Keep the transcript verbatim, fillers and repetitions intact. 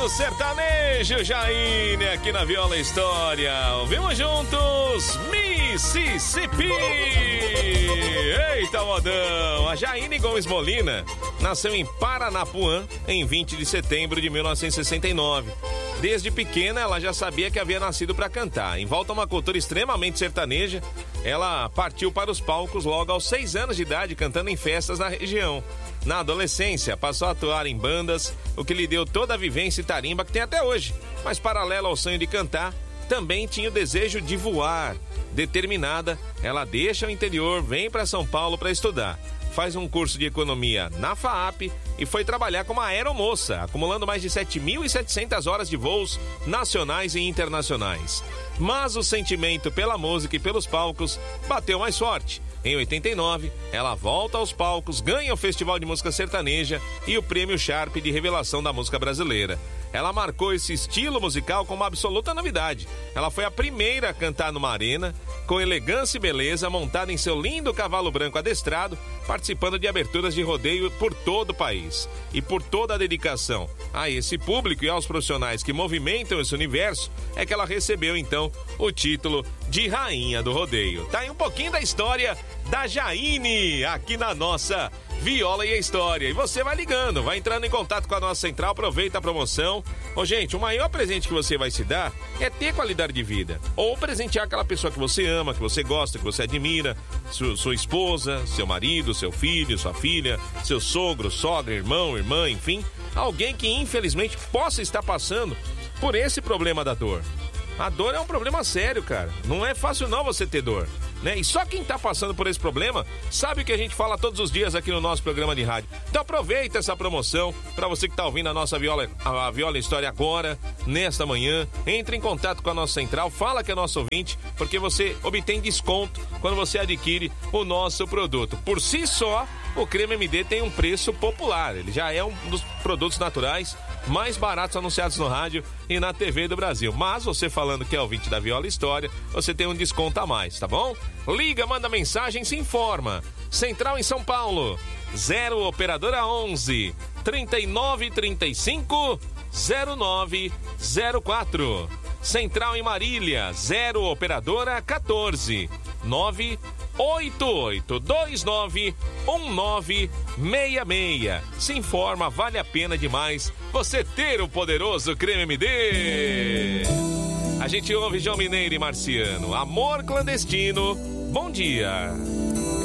do sertanejo, Jaine, aqui na Viola História. Ouvimos juntos Mississippi. Eita, modão. A Jaine Gomes Molina nasceu em Paranapuã em vinte de setembro de mil novecentos e sessenta e nove. Desde pequena, ela já sabia que havia nascido para cantar. Em volta a uma cultura extremamente sertaneja, ela partiu para os palcos logo aos seis anos de idade, cantando em festas na região. Na adolescência, passou a atuar em bandas, o que lhe deu toda a vivência e tarimba que tem até hoje. Mas, paralelo ao sonho de cantar, também tinha o desejo de voar. Determinada, ela deixa o interior, vem para São Paulo para estudar. Faz um curso de economia na FAAP e foi trabalhar como aeromoça, acumulando mais de sete mil e setecentas horas de voos nacionais e internacionais. Mas o sentimento pela música e pelos palcos bateu mais forte. Em oitenta e nove, ela volta aos palcos, ganha o Festival de Música Sertaneja e o Prêmio Sharp de Revelação da Música Brasileira. Ela marcou esse estilo musical como uma absoluta novidade. Ela foi a primeira a cantar numa arena, com elegância e beleza, montada em seu lindo cavalo branco adestrado, participando de aberturas de rodeio por todo o país. E por toda a dedicação a esse público e aos profissionais que movimentam esse universo, é que ela recebeu, então, o título de Rainha do Rodeio. Tá aí um pouquinho da história da Jaine, aqui na nossa Viola e a História. E você vai ligando, vai entrando em contato com a nossa central, aproveita a promoção. Ô, gente, o maior presente que você vai se dar é ter qualidade de vida. Ou presentear aquela pessoa que você ama, que você gosta, que você admira, sua, sua esposa, seu marido, seu filho, sua filha, seu sogro, sogra, irmão, irmã, enfim. Alguém que infelizmente possa estar passando por esse problema da dor. A dor é um problema sério, cara. Não é fácil não você ter dor, né? E só quem tá passando por esse problema sabe o que a gente fala todos os dias aqui no nosso programa de rádio. Então aproveita essa promoção para você que tá ouvindo a nossa Viola, a Viola História agora, nesta manhã. Entre em contato com a nossa central, fala que é nosso ouvinte, porque você obtém desconto quando você adquire o nosso produto. Por si só, o Creme M D tem um preço popular. Ele já é um dos produtos naturais mais baratos anunciados no rádio e na T V do Brasil. Mas você falando que é ouvinte da Viola História, você tem um desconto a mais, tá bom? Liga, manda mensagem, se informa. Central em São Paulo, zero operadora onze, trinta e nove, trinta e cinco, zero nove zero quatro. Central em Marília, zero operadora quatorze, nove oito oito dois nove um nove seis seis. Se informa, vale a pena demais você ter o poderoso Creme M D. A gente ouve João Mineiro e Marciano, Amor Clandestino. Bom dia.